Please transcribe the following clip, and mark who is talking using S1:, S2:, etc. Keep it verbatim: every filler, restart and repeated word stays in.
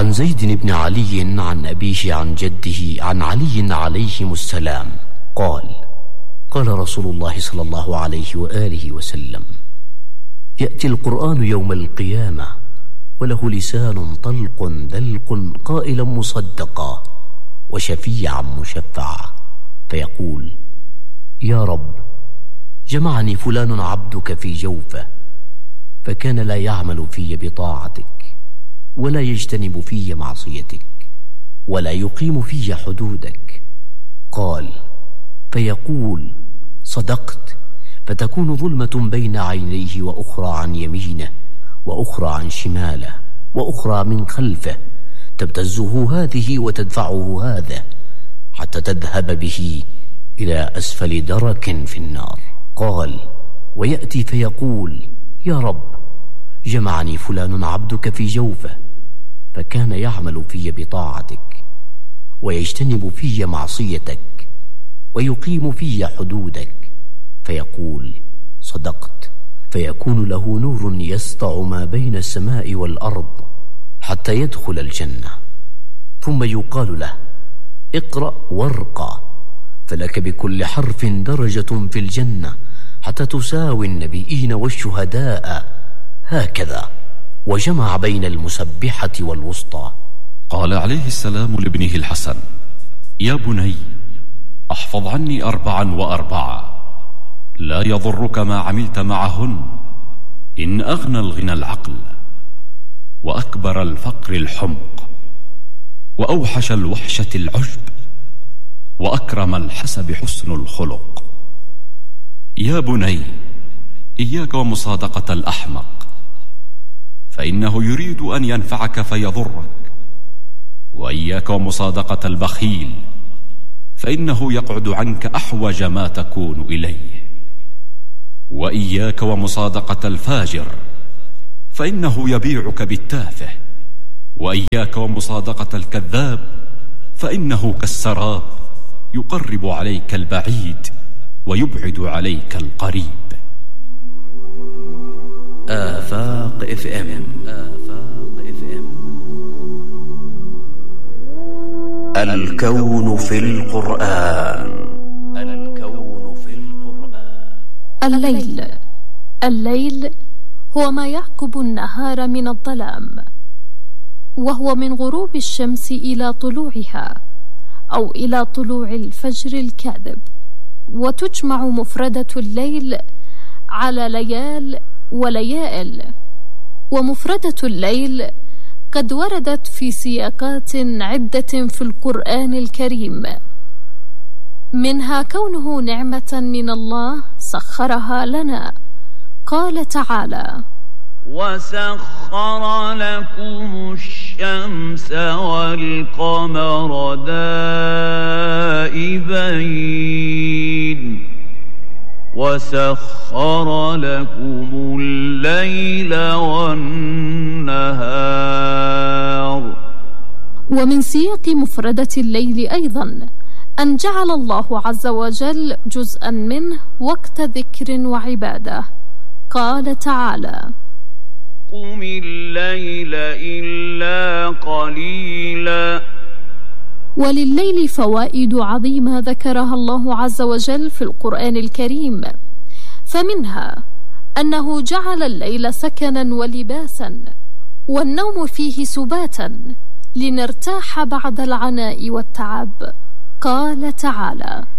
S1: وعن زيد بن علي عن أبيه عن جده عن علي عليهم السلام قال: قال رسول الله صلى الله عليه وآله وسلم: يأتي القرآن يوم القيامة وله لسان طلق دلق قائلا مصدقا وشفيعا مشفعا، فيقول: يا رب، جمعني فلان عبدك في جوفه، فكان لا يعمل في بطاعتك ولا يجتنب في معصيتك ولا يقيم في حدودك. قال: فيقول: صدقت، فتكون ظلمة بين عينيه وأخرى عن يمينه وأخرى عن شماله وأخرى من خلفه، تبتزه هذه وتدفعه هذا حتى تذهب به إلى أسفل درك في النار. قال: ويأتي فيقول: يا رب، جمعني فلان عبدك في جوفه، فكان يعمل في بطاعتك ويجتنب في معصيتك ويقيم في حدودك، فيقول: صدقت، فيكون له نور يسطع ما بين السماء والأرض حتى يدخل الجنة، ثم يقال له: اقرأ وارقى، فلك بكل حرف درجة في الجنة حتى تساوي النبيين والشهداء، هكذا، وجمع بين المسبحة والوسطى.
S2: قال عليه السلام لابنه الحسن: يا بني، احفظ عني أربعا وأربعة، لا يضرك ما عملت معهن، إن أغنى الغنى العقل، وأكبر الفقر الحمق، وأوحش الوحشة العجب، وأكرم الحسب حسن الخلق. يا بني، إياك ومصادقة الأحمق، فإنه يريد أن ينفعك فيضرك، وإياك ومصادقة البخيل، فإنه يقعد عنك أحوج ما تكون إليه، وإياك ومصادقة الفاجر، فإنه يبيعك بالتافه، وإياك ومصادقة الكذاب، فإنه كالسراب يقرب عليك البعيد ويبعد عليك القريب.
S1: آفاق اف ام. آفاق اف ام. الكون في القرآن. الكون في القرآن.
S3: الليل. الليل هو ما يعقب النهار من الظلام، وهو من غروب الشمس إلى طلوعها أو إلى طلوع الفجر الكاذب. وتجمع مفردة الليل على ليال وليائل، ومفردة الليل قد وردت في سياقات عدة في القرآن الكريم، منها كونه نعمة من الله سخرها لنا. قال تعالى:
S4: وسخر لكم الشمس والقمر دائبين وسخر لكم الليل والنهار.
S3: ومن سياق مفردة الليل أيضا أن جعل الله عز وجل جزءا منه وقت ذكر وعبادة. قال تعالى:
S4: قم الليل إلا قليلا.
S3: ولليل فوائد عظيمة ذكرها الله عز وجل في القرآن الكريم، فمنها أنه جعل الليل سكنا ولباسا، والنوم فيه سباتا لنرتاح بعد العناء والتعب. قال تعالى: